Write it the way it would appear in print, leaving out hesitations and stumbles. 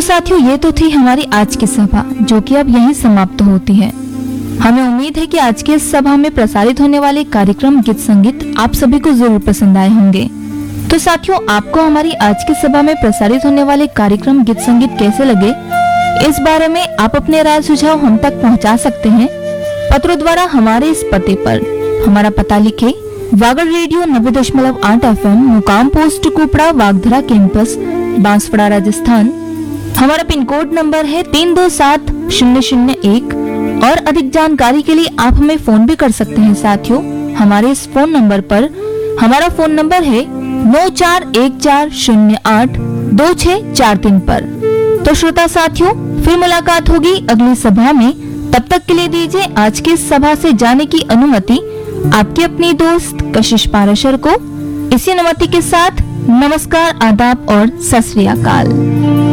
तो साथियों, ये तो थी हमारी आज की सभा, जो कि अब यहीं समाप्त होती है। हमें उम्मीद है कि आज की इस सभा में प्रसारित होने वाले कार्यक्रम गीत संगीत आप सभी को जरूर पसंद आए होंगे। तो साथियों, आपको हमारी आज की सभा में प्रसारित होने वाले कार्यक्रम गीत संगीत कैसे लगे, इस बारे में आप अपने राय सुझाव हम तक पहुंचा सकते हैं पत्रों द्वारा हमारे इस पते पर। हमारा पता लिखे, वागड़ रेडियो 90.8 FM, मुकाम पोस्ट कुपड़ा, वागधरा कैंपस, बांसवाड़ा, राजस्थान। हमारा पिन कोड नंबर है 327001। और अधिक जानकारी के लिए आप हमें फोन भी कर सकते हैं साथियों। हमारे इस फोन नंबर पर, हमारा फोन नंबर है 9414082643 पर। तो श्रोता साथियों, फिर मुलाकात होगी अगली सभा में। तब तक के लिए दीजिए आज की सभा से जाने की अनुमति आपकी अपनी दोस्त कशिश पाराशर को। इसी अनुमति के साथ नमस्कार, आदाब और सत श्री अकाल।